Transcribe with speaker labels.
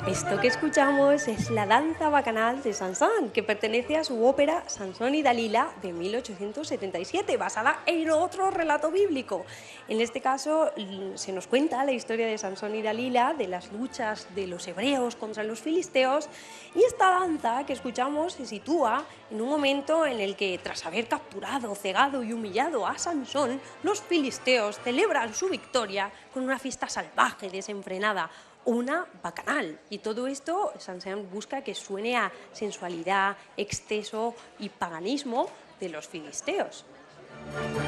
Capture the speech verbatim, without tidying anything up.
Speaker 1: Esto que escuchamos es la danza bacanal de Sansón, que pertenece a su ópera Sansón y Dalila de mil ochocientos setenta y siete, basada en otro relato bíblico. En este caso l- se nos cuenta la historia de Sansón y Dalila, de las luchas de los hebreos contra los filisteos, y esta danza que escuchamos se sitúa en un momento en el que, tras haber capturado, cegado y humillado a Sansón, los filisteos celebran su victoria con una fiesta salvaje, desenfrenada, una bacanal. Y todo esto, Sansón busca que suene a sensualidad, exceso y paganismo de los filisteos.